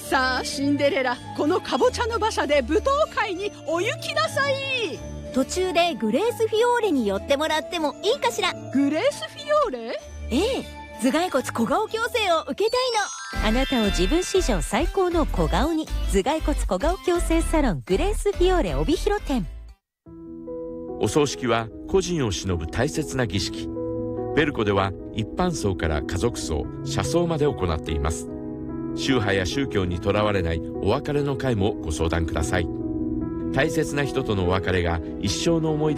さあシンデレラ、このかぼちゃの馬車で舞踏会にお行きなさい。 途中でグレースフィオーレに寄ってもらってもいいかしら。 グレースフィオーレ？ ええ、頭蓋骨小顔矯正を受けたいの。 あなたを自分史上最高の小顔に、頭蓋骨小顔矯正サロングレースフィオーレ帯広店。 お葬式は故人を偲ぶ大切な儀式。ベルコでは一般葬から家族葬、社葬まで行っています。宗派や宗教にとらわれないお別れの会もご相談ください。大切な人とのお別れが一生の思い出